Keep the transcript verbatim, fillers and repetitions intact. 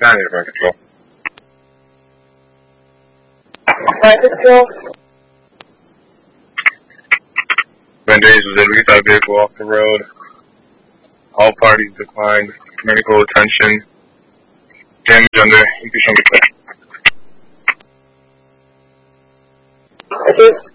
nine, air control. Flight control. Vendors was able to get that vehicle off the road. All parties declined medical attention. Damage under impatient repair. Okay.